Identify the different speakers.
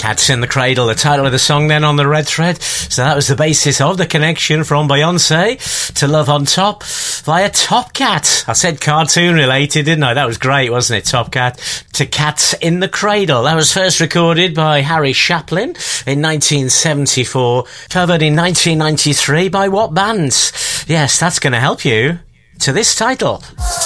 Speaker 1: Cats in the Cradle, the title of the song then on the red thread. So that was the basis of the connection from Beyonce to Love on Top via Top Cat. I said cartoon related, didn't I? That was great, wasn't it? Top Cat to Cats in the Cradle. That was first recorded by Harry Chaplin in 1974, covered in 1993 by what bands? Yes, that's going to help you to this title.